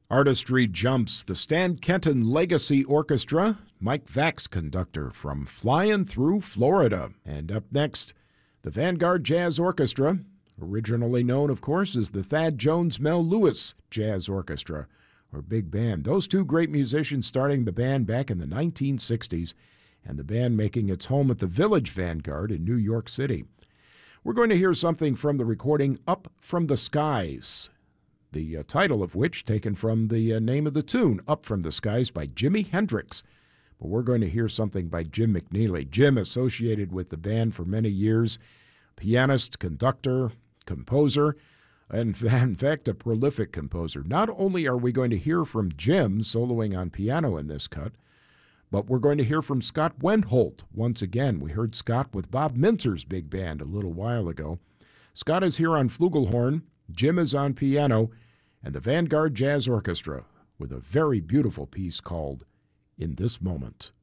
Artistry Jumps, the Stan Kenton Legacy Orchestra, Mike Vax conductor from Flyin' Through Florida. And up next, the Vanguard Jazz Orchestra, originally known, of course, as the Thad Jones Mel Lewis Jazz Orchestra, or Big Band. Those two great musicians starting the band back in the 1960s, and the band making its home at the Village Vanguard in New York City. We're going to hear something from the recording Up From the Skies, the title of which taken from the name of the tune, Up From the Skies, by Jimi Hendrix. But we're going to hear something by Jim McNeely. Jim, associated with the band for many years, pianist, conductor, composer, and in fact, a prolific composer. Not only are we going to hear from Jim soloing on piano in this cut, but we're going to hear from Scott Wendholt once again. We heard Scott with Bob Mintzer's big band a little while ago. Scott is here on flugelhorn, Jim is on piano, and the Vanguard Jazz Orchestra with a very beautiful piece called In This Moment.